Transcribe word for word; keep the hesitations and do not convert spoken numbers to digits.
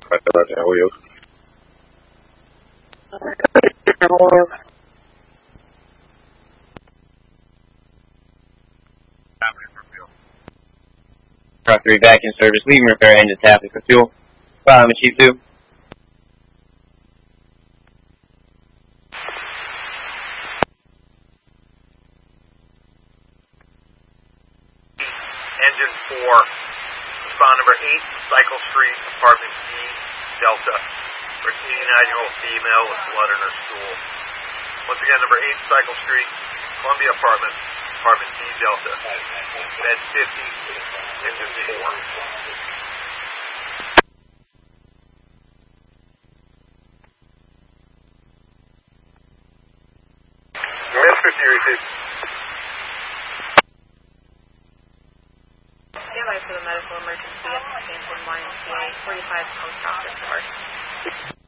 Roger, Roger, how are you? Truck three back in service, leaving repair engine tapping for fuel. Follow me, Chief two. Engine four, respond number eight, Cycle Street, apartment D, Delta, for an eighty-nine-year-old female with blood in her stool. Once again, number eight, Cycle Street, Columbia Apartment, apartment D, Delta, bed fifty, engine four. Miss fifty, receive. Standby for the medical emergency at the Stanton Y M C A, forty-five Post Office North.